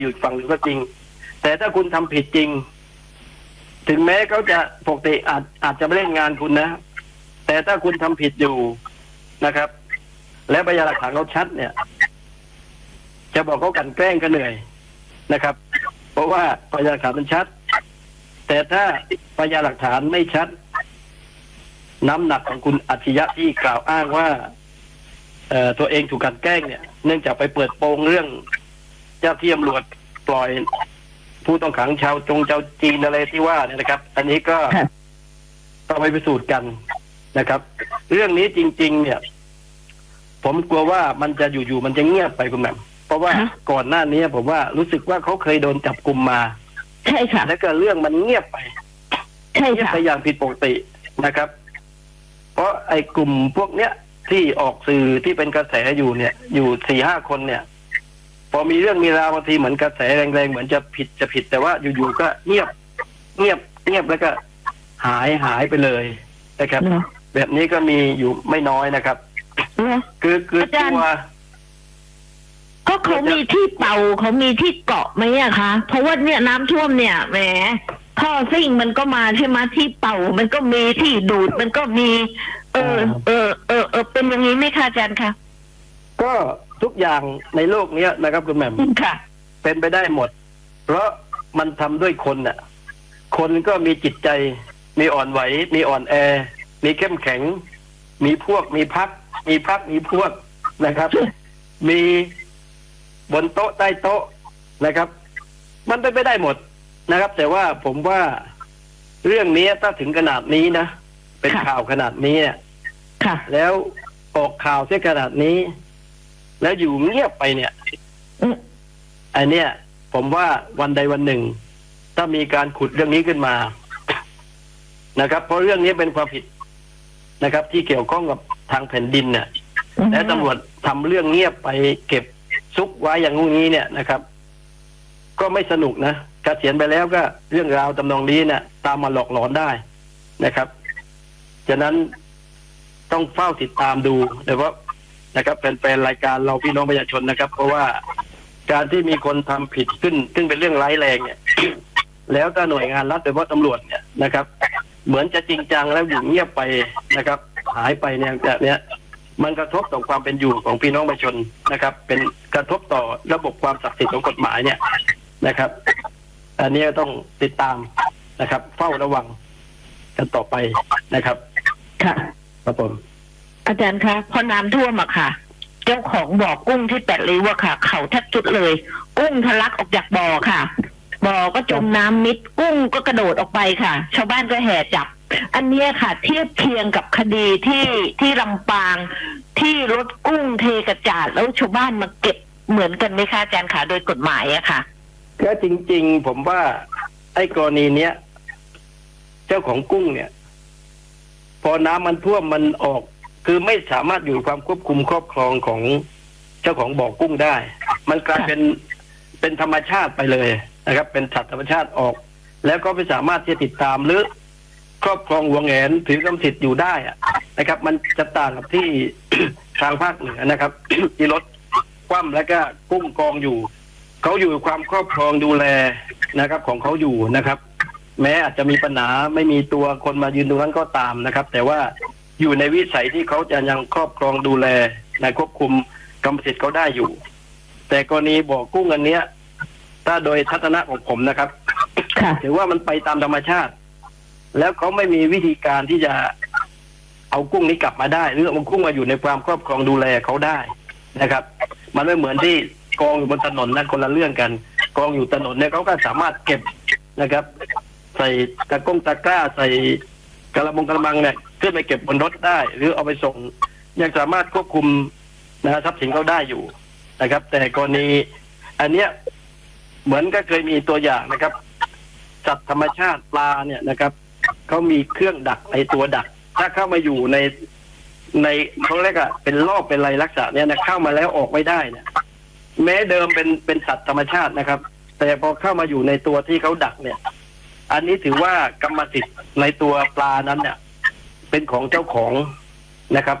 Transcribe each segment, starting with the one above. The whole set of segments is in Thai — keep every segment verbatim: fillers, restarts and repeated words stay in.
อยู่ฝั่งหนึ่งก็จริงแต่ถ้าคุณทำผิดจริงถึงแม้เขาจะปกติอาจอาจจะไม่เล่นงานคุณนะแต่ถ้าคุณทำผิดอยู่นะครับและพยานหลักฐานเขาชัดเนี่ยจะบอกเขากลั่นแกล้งก็เหนื่อยนะครับเพราะว่าพยานหลักฐานมันชัดแต่ถ้าพยานหลักฐานไม่ชัดน้ำหนักของคุณอัจฉริยะที่กล่าวอ้างว่าเอ่อตัวเองถูกกลั่นแกล้งเนี่ยเนื่องจากไปเปิดโปงเรื่องเจ้าที่ตำรวจปล่อยผู้ต้องขังชาวจงชาวจีนอะไรที่ว่าเนี่ยนะครับอันนี้ก็ต้องไปพิสูจน์กันนะครับเรื่องนี้จริงๆเนี่ยผมกลัวว่ามันจะอยู่ๆมันจะเงียบไปคุณแม่เพราะว่าก่อนหน้านี้ผมว่ารู้สึกว่าเขาเคยโดนจับกุมมาใช่ค่ะแล้วก็เรื่องมันเงียบไปใช่ค่ะเงียบไปอย่างผิดปกตินะครับเพราะไอ้กลุ่มพวกเนี้ยที่ออกสื่อที่เป็นกระแสอยู่เนี่ยอยู่สี่ห้าคนเนี่ยพอมีเรื่องมีราวบางทีเหมือนกระแสแรงๆเหมือนจะผิดจะผิดแต่ว่าอยู่ๆก็เงียบเงียบเงียบแล้วก็หายหายไปเลยนะครับแบบนี้ก็มีอยู่ไม่น้อยนะครับคือคือตัวก็เขามีที่เป่าเขามีที่เกาะไหมอะคะเพราะว่าเนี่ยน้ำท่วมเนี่ยแหมท่อซิ่งมันก็มาใช่ไหมที่เป่ามันก็มีที่ดูดมันก็มีเออเออเออเออเป็นอย่างนี้ไหมคะอาจารย์คะก็ทุกอย่างในโลกนี้นะครับคุณแหม่มค่ะเป็นไปได้หมดเพราะมันทำด้วยคนน่ะคนก็มีจิตใจมีอ่อนไหวมีอ่อนแอมีเข้มแข็งมีพวกมีพักมีพักมีพวกนะครับมีบนโต๊ะใต้โต๊ะนะครับมันเป็นไปได้หมดนะครับแต่ว่าผมว่าเรื่องนี้ถ้าถึงขนาดนี้นะเป็นข่าวขนาดนี้เนี่ยแล้วออกข่าวเสียขนาดนี้แล้วอยู่เงียบไปเนี่ยอันเนี้ยผมว่าวันใดวันหนึ่งถ้ามีการขุดเรื่องนี้ขึ้นมานะครับเพราะเรื่องนี้เป็นความผิดนะครับที่เกี่ยวข้องกับทางแผ่นดินเนี่ยและตำรวจทำเรื่องเงียบไปเก็บซุกไว้อย่างงูงี้เนี่ยนะครับก็ไม่สนุกนะเกษียณไปแล้วก็เรื่องราวตำนองนี้เนี่ยตามมาหลอกหลอนได้นะครับฉะนั้นต้องเฝ้าติดตามดูโดยเฉพาะนะครับเป็นรายการเราพี่น้องประชาชนนะครับเพราะว่าการที่มีคนทำผิดขึ้นซึ่งเป็นเรื่องร้ายแรงเนี่ย แล้วถ้าหน่วยงานรัฐโดยเฉพาะตำรวจเนี่ยนะครับเหมือนจะจริงจังแล้วอยู่เงียบไปนะครับหายไปเนี่ยแบบเนี้ยมันกระทบต่อความเป็นอยู่ของพี่น้องประชาชนนะครับเป็นกระทบต่อระบบความศักดิ์สิทธิ์ของกฎหมายเนี่ยนะครับอันนี้ต้องติดตามนะครับเฝ้าระวังกันต่อไปนะครับค่ะครับผมอาจารย์คะพอน้ำท่วมอะค่ะเจ้าของบ่อกุ้งที่แปดริ้วอะค่ะเขาแทบจุดเลยกุ้งทะลักออกจากบ่อค่ะบ่อก็จมน้ำมิดกุ้งก็กระโดดออกไปค่ะชาวบ้านก็แห่จับอันนี้ค่ะเทียบเคียงกับคดีที่ที่ลำปางที่รถกุ้งเทกระจาดแล้วชาวบ้านมาเก็บเหมือนกันไหมคะอาจารย์คะโดยกฎหมายอะค่ะก็จริงๆผมว่าไอ้กรณีเนี้ยเจ้าของกุ้งเนี่ยพอน้ำมันท่วมมันออกคือไม่สามารถอยู่ความควบคุมครอบครองของเจ้าของบ่อกุ้งได้มันกลายเป็นเป็นธรรมชาติไปเลยนะครับเป็นสัตว์ธรรมชาติออกแล้วก็ไม่สามารถที่จะติดตามหรือครอบครองหวงแหนถือกรรมสิทธิ์อยู่ได้นะครับมันจะต่างกับที่ ทางภาคเหนือนะครับที่รถคว่ำแล้วก็กุ้งกองอยู่เขาอยู่ความครอบครองดูแลนะครับของเขาอยู่นะครับแม้อาจจะมีปัญหาไม่มีตัวคนมายืนตรงนั้นก็ตามนะครับแต่ว่าอยู่ในวิสัยที่เขาจะยังครอบครองดูแลในควบคุมกรรมสิทธิ์เขาได้อยู่แต่กรณีบ่อกุ้งอันเนี้ยถ้าโดยทัศนะของผมนะครับถือว่ามันไปตามธรรมชาติแล้วเขาไม่มีวิธีการที่จะเอากุ้งนี้กลับมาได้หรือเอากุ้งมาอยู่ในความครอบครองดูแลเขาได้นะครับมันไม่เหมือนที่กองอยู่บนถนนนั่นคนละเรื่องกันกองอยู่ถนนเนี่ยเขาก็สามารถเก็บนะครับใส่ตะก้งตะกร้าใส่กระมังกระมังเนี่ยขึ้นไปเก็บบนรถได้หรือเอาไปส่งยังสามารถควบคุมนะทรัพย์สินเขาได้อยู่นะครับแต่กรณีอันเนี้ยเหมือนก็เคยมีตัวอย่างนะครับสัตว์ธรรมชาติปลาเนี่ยนะครับเขามีเครื่องดักในตัวดักถ้าเข้ามาอยู่ในในเขาเรียกอะเป็นรอบเป็นไรลักษณะเนี้ยนะเข้ามาแล้วออกไม่ได้เนี่ยแม้เดิมเป็นเป็นสัตว์ธรรมชาตินะครับแต่พอเข้ามาอยู่ในตัวที่เขาดักเนี่ยอันนี้ถือว่ากรรมสิทธิ์ในตัวปลานั้นเนี่ยเป็นของเจ้าของนะครับ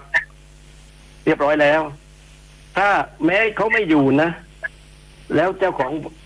เรียบร้อยแล้วถ้าแม้เขาไม่อยู่นะแล้วเจ้าของ